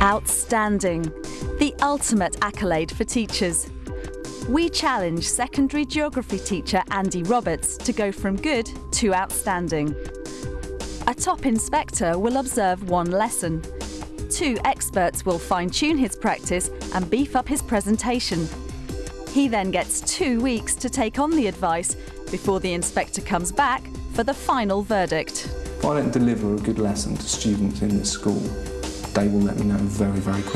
Outstanding, the ultimate accolade for teachers. We challenge secondary geography teacher Andy Roberts to go from good to outstanding. A top inspector will observe one lesson. 2 experts will fine-tune his practice and beef up his presentation. He then gets 2 weeks to take on the advice before the inspector comes back for the final verdict. If I don't deliver a good lesson to students in this school, they will let me know very, very quickly.